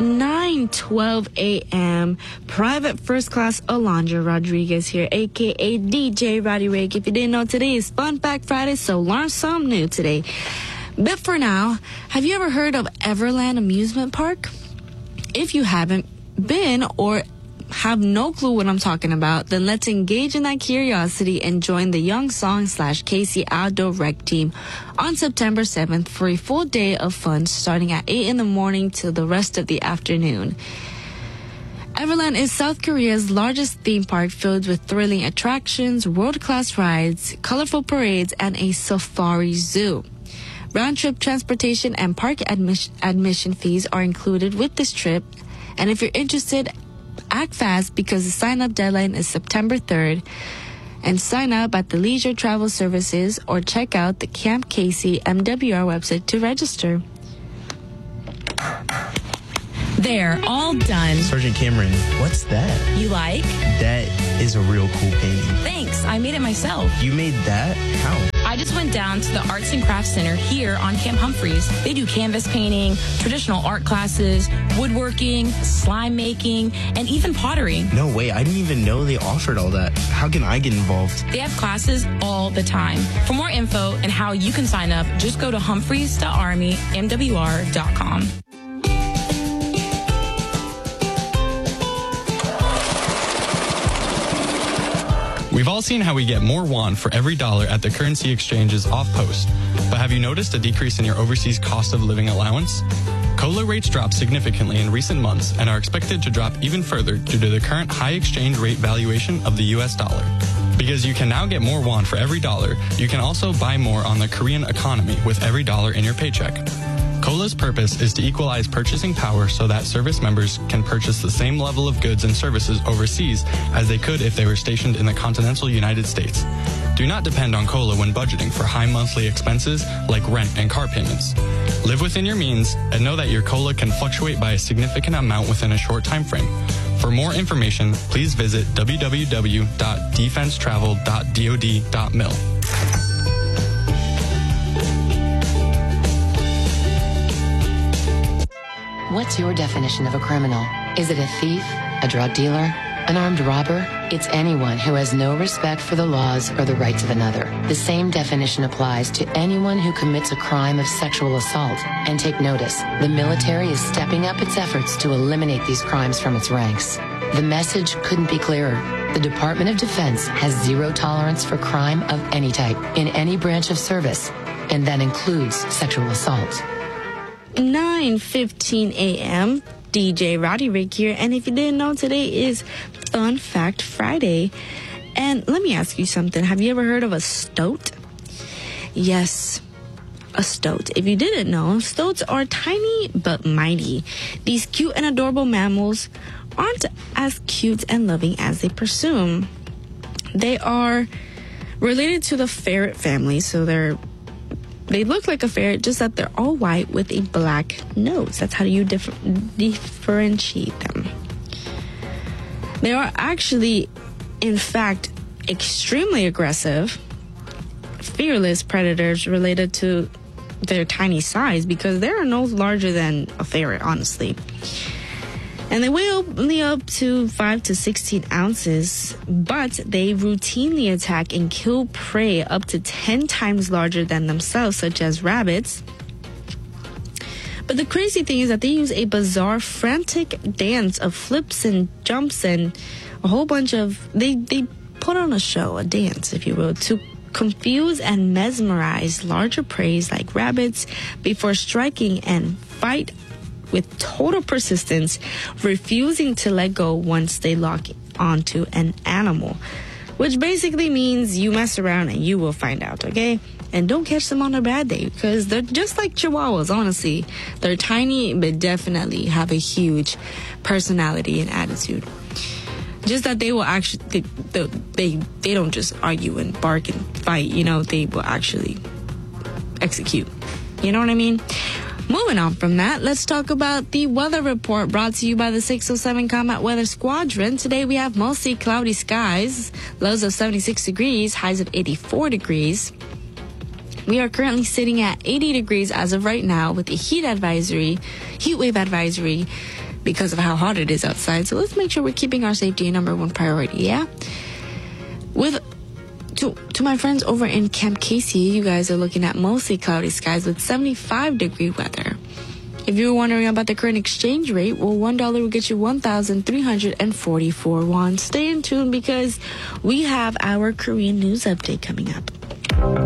9:12 a.m. Private First Class Alondra Rodriguez here, a.k.a. DJ Roddy Rake. If you didn't know, today is Fun Fact Friday, so learn something new today. But for now, have you ever heard of Everland Amusement Park? If you haven't been or have no clue what I'm talking about, then let's engage in that curiosity and join the Young Song / Casey Outdoor Rec Team on September 7th for a full day of fun starting at 8 in the morning till the rest of the afternoon. Everland is South Korea's largest theme park filled with thrilling attractions, world-class rides, colorful parades, and a safari zoo. Round-trip transportation and park admission fees are included with this trip, and if you're interested, act fast because the sign-up deadline is September 3rd. And sign up at the Leisure Travel Services or check out the Camp Casey MWR website to register. There, all done. Sergeant Cameron, what's that? You like? That is a real cool painting. Thanks, I made it myself. You made that? How? I just went down to the Arts and Crafts Center here on Camp Humphreys. They do canvas painting, traditional art classes, woodworking, slime making, and even pottery. No way, I didn't even know they offered all that. How can I get involved? They have classes all the time. For more info and how you can sign up, just go to humphreys.armymwr.com. We've all seen how we get more won for every dollar at the currency exchanges off post. But have you noticed a decrease in your overseas cost of living allowance? COLA rates dropped significantly in recent months and are expected to drop even further due to the current high exchange rate valuation of the US dollar. Because you can now get more won for every dollar, you can also buy more on the Korean economy with every dollar in your paycheck. COLA's purpose is to equalize purchasing power so that service members can purchase the same level of goods and services overseas as they could if they were stationed in the continental United States. Do not depend on COLA when budgeting for high monthly expenses like rent and car payments. Live within your means and know that your COLA can fluctuate by a significant amount within a short time frame. For more information, please visit www.defensetravel.dod.mil. What's your definition of a criminal? Is it a thief, a drug dealer, an armed robber? It's anyone who has no respect for the laws or the rights of another. The same definition applies to anyone who commits a crime of sexual assault. And take notice, the military is stepping up its efforts to eliminate these crimes from its ranks. The message couldn't be clearer. The Department of Defense has zero tolerance for crime of any type in any branch of service, and that includes sexual assault. 9:15 a.m. DJ Roddy Rake here, and if you didn't know, today is Fun Fact Friday. And let me ask you something. Have you ever heard of a stoat? Yes, a stoat. If you didn't know, stoats are tiny but mighty. These cute and adorable mammals aren't as cute and loving as they presume. They are related to the ferret family, so they look like a ferret, just that they're all white with a black nose. That's how you differentiate them. They are actually, in fact, extremely aggressive, fearless predators related to their tiny size because they are no larger than a ferret, honestly. And they weigh only up to 5 to 16 ounces, but they routinely attack and kill prey up to 10 times larger than themselves, such as rabbits. But the crazy thing is that they use a bizarre, frantic dance of flips and jumps and a whole bunch of... They put on a show, a dance, if you will, to confuse and mesmerize larger prey like rabbits before striking and fight with total persistence, refusing to let go once they lock onto an animal. Which basically means you mess around and you will find out, okay? And don't catch them on a bad day because they're just like chihuahuas, honestly. They're tiny, but definitely have a huge personality and attitude. Just that they will actually, they don't just argue and bark and fight, you know, they will actually execute. You know what I mean? Moving on from that, let's talk about the weather report brought to you by the 607 Combat Weather Squadron. Today we have mostly cloudy skies, lows of 76 degrees, highs of 84 degrees. We are currently sitting at 80 degrees as of right now with a heat wave advisory because of how hot it is outside. So let's make sure we're keeping our safety a number one priority, yeah? To my friends over in Camp Casey, you guys are looking at mostly cloudy skies with 75-degree weather. If you were wondering about the current exchange rate, well, $1 will get you 1,344 won. Stay in tune because we have our Korean news update coming up.